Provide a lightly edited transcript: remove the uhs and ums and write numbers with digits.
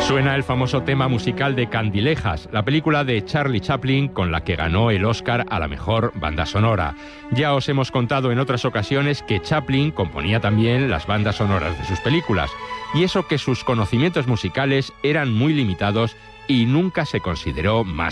Suena el famoso tema musical de Candilejas, la película de Charlie Chaplin con la que ganó el Oscar a la mejor banda sonora. Ya os hemos contado en otras ocasiones que Chaplin componía también las bandas sonoras de sus películas, y eso que sus conocimientos musicales eran muy limitados y nunca se consideró más